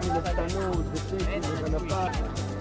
le panneau de thé qui ne va pas.